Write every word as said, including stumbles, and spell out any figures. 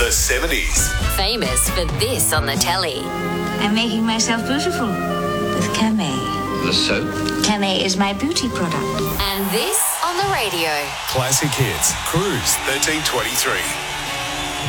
the seventies. Famous for this on the telly. I'm making myself beautiful with Camay. The soap? Camay is my beauty product. And this on the radio. Classic hits. Cruise thirteen twenty-three.